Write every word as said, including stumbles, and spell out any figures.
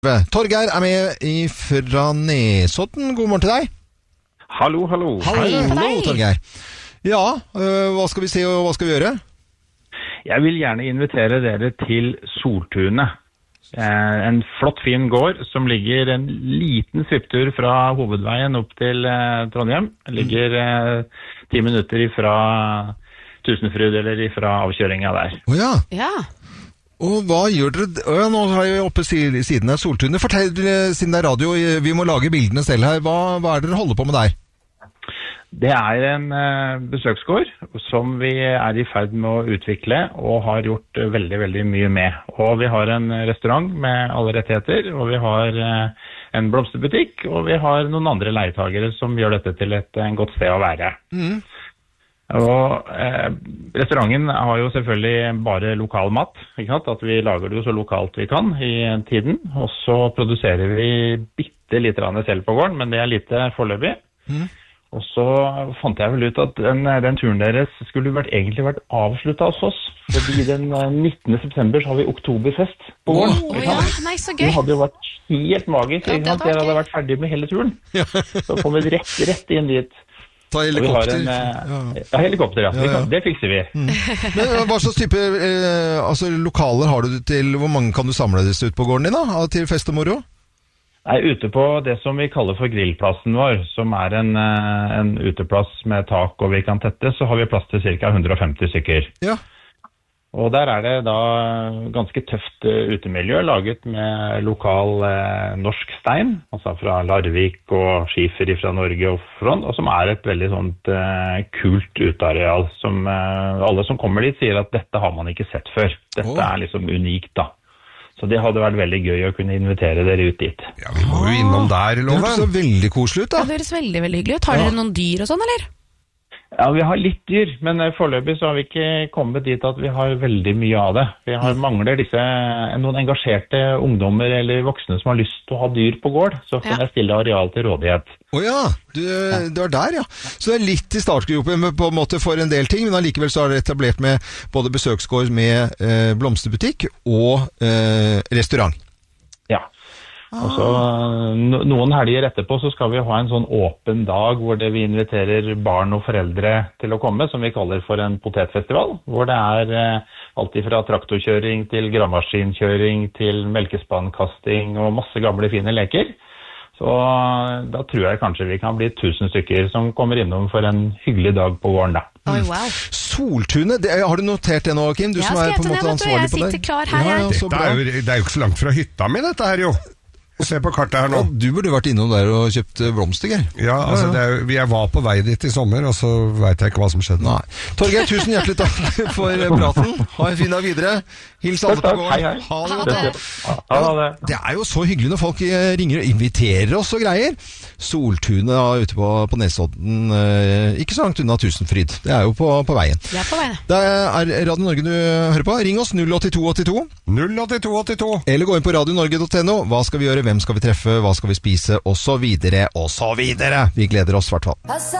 Torgeir er med fra Nesodden. God morgen til deg. Hallo, hallo. Hallo, hallo Torgeir. Ja, øh, hva skal vi se og hva skal vi gjøre? Jeg vil gjerne invitere dere til Soltunet. Eh, en flott, fin gård som ligger en liten svipptur fra hovedveien opp til eh, Trondheim. Ligger eh, ti minutter fra Tusenfryd eller fra avkjøringa der. Åja. Ja. Og hva gjør dere? Åja, nå har jeg oppe siden av Soltunet. Fortell, siden det er radio, vi må lage bildene selv her. Hva, hva er det dere holder på med der? Det er en eh, besøksgård som vi er i ferd med å utvikle og har gjort eh, veldig, veldig mye med. Og vi har en restaurant med alle rettigheter, og vi har eh, en blomsterbutikk, og vi har noen andre leietagere som gjør dette til et en godt sted å være. Mm. Og eh, restauranten har jo selvfølgelig bare lokal mat, ikke sant? At vi lager det jo så lokalt vi kan i tiden. Og så produserer vi bitte litt selv på gården, men det er lite foreløpig. Mm. Og så fant jeg vel ut at den, den turen deres skulle vært, egentlig vært avsluttet hos oss. Fordi den nittende september så har vi oktoberfest på gården. Oh, ja. Nei, så gøy. Det hadde jo vært helt magisk, ja, ikke sant? Dere hadde vært ferdig med hele turen. Ja. Så kom vi rett, rett inn dit. Ta helikopter. En, ja. ja, helikopter, ja. ja, ja. Det fikser vi. Mm. Men hva slags type eh, altså, lokaler har du til, hvor mange kan du samle disse ut på gården din da, til fest og moro? Nei, ute på det som vi kaller for grillplassen vår, som er en, en uteplass med tak og vi kan tette, så har vi plass til ca. hundre og femti stykker. Ja. Og der er det da ganske tøft utemiljø, laget med lokal eh, norsk stein, altså fra Larvik og skifer fra Norge og Front, og som er et veldig sånt eh, kult uteareal, som eh, alle som kommer dit sier at dette har man ikke sett før. Dette oh. er liksom unikt da. Så det hadde vært veldig gøy å kunne invitere dere ut dit. Ja, vi må jo innom der, Loven. Det høres så veldig koselig ut da. Ja, det høres veldig, veldig hyggelig ut. Har dere noen dyr og sånn, eller? Ja, vi har litt dyr, men foreløpig så har vi ikke kommet dit at vi har veldig mye av det. Vi har, mangler disse, noen engasjerte ungdommer eller voksne som har lyst til å ha dyr på gård, så kan ja. jeg stille areal til rådighet. Åja, oh du, du er der, ja. Så det er litt i startgropen på en måte for en del ting, men allikevel så er det etablert med både besøksgård med eh, blomsterbutikk og eh, restaurant. Ja. Og så no, noen helger etterpå så skal vi ha en sånn åpen dag hvor det vi inviterer barn og foreldre til å komme, som vi kaller for en potetfestival, hvor det er eh, alt fra traktorkjøring til gravemaskinkjøring til melkespannkasting og masse gamle fine leker. Så da tror jeg kanskje vi kan bli tusen stykker som kommer innom for en hyggelig dag på gården da. Oi, wow. Soltunet, det, har du notert det nå, Kim? Du ja, som er på en måte ansvarlig på det. Jeg sitter klar her, ja, ja, dette er jo, det er jo ikke så langt fra hytta mi, dette her jo. Se på kartet her nå. Ja, du burde vært innom der og kjøpt blomster, Geir. Ja, altså det er, jeg var på vei dit i sommer, og så vet jeg ikke hva som skjedde. Nei. Torgeir, tusen hjertelig takk for praten. Ha en fin dag videre. Hils alle på gården. Hei, hei. Ha det. Ha det. Ha det. Det er jo så hyggelig når folk ringer og inviterer oss og greier. Soltunet ute på, på Nesodden, ikke så langt unna Tusenfryd. Det er jo på, på veien. Det er på veien. Det er Radio Norge du hører på. Ring oss null åtte to åtte to. null åtte to åtte to. Eller gå inn på radio norge punktum no. Hva skal vi gjøre? Hvem skal vi treffe? Hva skal vi spise? Og så videre, og så videre. Vi gleder oss i hvert fall.